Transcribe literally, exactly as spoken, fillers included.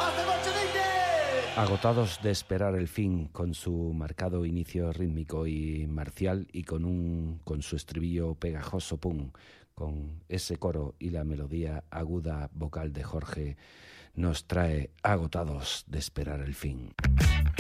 Agotados de esperar el fin, con su marcado inicio rítmico y marcial y con un con su estribillo pegajoso pum, con ese coro y la melodía aguda vocal de Jorge, nos trae Agotados de esperar el fin.